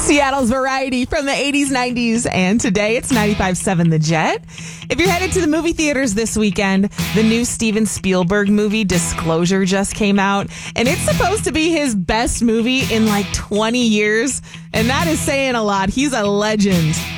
Seattle's Variety from the 80s, 90s, and today it's 95.7 The Jet. If you're headed to the movie theaters this weekend, the new Steven Spielberg movie Disclosure just came out, and it's supposed to be his best movie in like 20 years, and that is saying a lot. He's a legend.